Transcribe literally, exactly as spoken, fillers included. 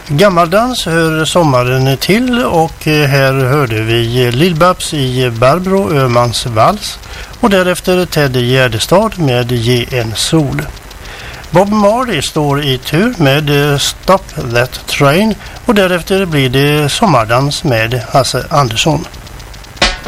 Gammaldans hör sommaren till och här hörde vi Lill-Babs i Barbro Öhmans vals och därefter Teddy Gärdestad med Ge en sol. Bob Marley står i tur med Stop That Train och därefter blir det sommardans med Hasse Andersson.